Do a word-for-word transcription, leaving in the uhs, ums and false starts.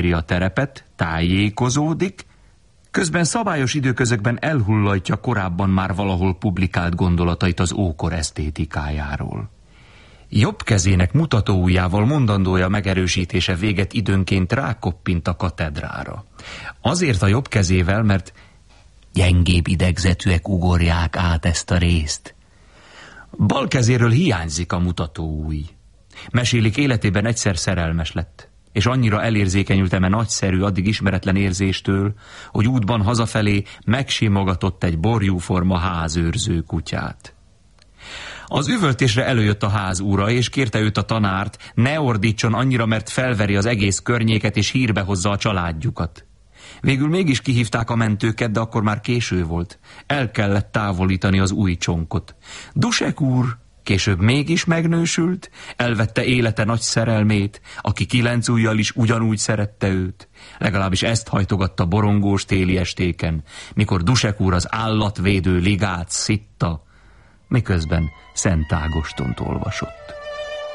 a terepet, tájékozódik, közben szabályos időközökben elhullatja korábban már valahol publikált gondolatait az ókor esztétikájáról. Jobb kezének mutatóujjával mondandója megerősítése véget időnként rákoppint a katedrára. Azért a jobb kezével, mert gyengébb idegzetűek ugorják át ezt a részt. Bal kezéről hiányzik a mutatóujj. Mesélik, életében egyszer szerelmes lett, és annyira elérzékenyült eme nagyszerű, addig ismeretlen érzéstől, hogy útban hazafelé megsimogatott egy borjúforma házőrző kutyát. Az üvöltésre előjött a ház ura, és kérte őt a tanárt, ne ordítson annyira, mert felveri az egész környéket, és hírbe hozza a családjukat. Végül mégis kihívták a mentőket, de akkor már késő volt. El kellett távolítani az új csonkot. Dusek úr később mégis megnősült, elvette élete nagy szerelmét, aki kilenc ujjal is ugyanúgy szerette őt. Legalábbis ezt hajtogatta borongós téli estéken, mikor Dusek úr az állatvédő ligát szitta, miközben Szent Ágostont olvasott.